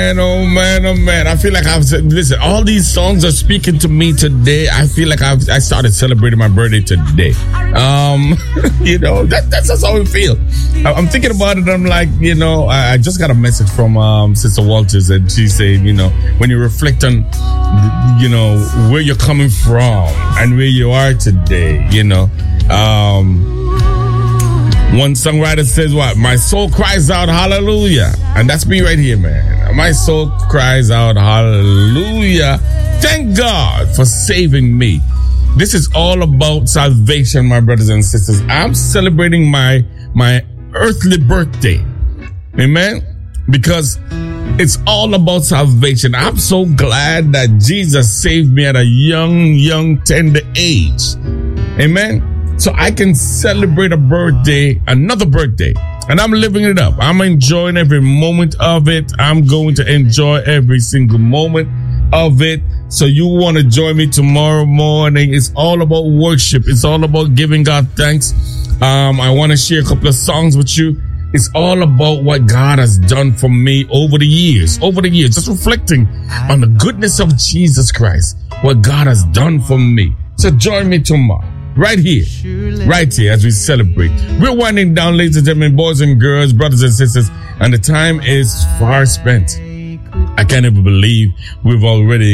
oh man, oh man. I feel like listen, all these songs are speaking to me today. I feel like I started celebrating my birthday today. You know, that's just how we feel. I'm thinking about it. I'm like, you know, I just got a message from Sister Walters, and she said, you know, when you reflect on, you know, where you're coming from and where you are today, you know, one songwriter says what? My soul cries out hallelujah. And that's me right here, man. My soul cries out hallelujah. Thank God for saving me. This is all about salvation, my brothers and sisters. I'm celebrating my earthly birthday. Amen. Because it's all about salvation. I'm so glad that Jesus saved me at a young, tender age. Amen. So I can celebrate another birthday, and I'm living it up. I'm enjoying every moment of it. I'm going to enjoy every single moment of it. So you want to join me tomorrow morning? It's all about worship. It's all about giving God thanks. I want to share a couple of songs with you. It's all about what God has done for me over the years, just reflecting on the goodness of Jesus Christ, what God has done for me. So join me tomorrow. Right here as we celebrate. We're winding down, ladies and gentlemen, boys and girls, brothers and sisters, and the time is far spent. I can't even believe we've already,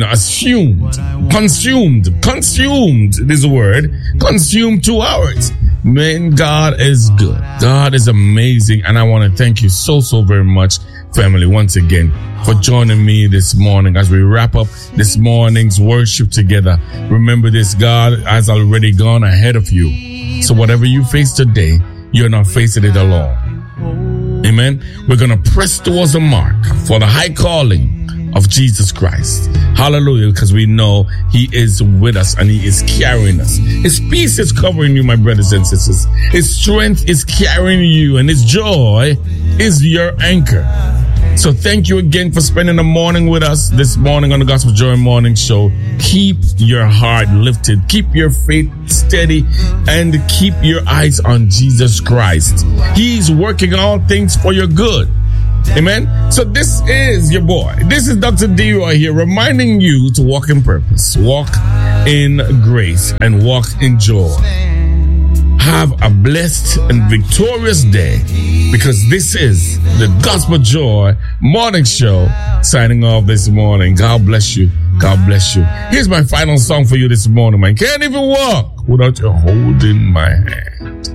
consumed is the word, consumed 2 hours. Man, God is good. God is amazing. And I want to thank you so very much, family, once again, for joining me this morning as we wrap up this morning's worship together. Remember this, God has already gone ahead of you. So whatever you face today, you're not facing it alone. Amen. We're going to press towards the mark for the high calling of Jesus Christ. Hallelujah. Because we know he is with us and he is carrying us. His peace is covering you, my brothers and sisters. His strength is carrying you, and his joy is your anchor. So thank you again for spending the morning with us this morning on the Gospel Joy Morning Show. Keep your heart lifted, keep your faith steady, and keep your eyes on Jesus Christ. He's working all things for your good. Amen. So this is your boy. This is Dr. D-Roy here, reminding you to walk in purpose, walk in grace, and walk in joy. Have a blessed and victorious day, because this is the Gospel Joy Morning Show signing off this morning. God bless you. God bless you. Here's my final song for you this morning, man. Can't even walk without you holding my hand.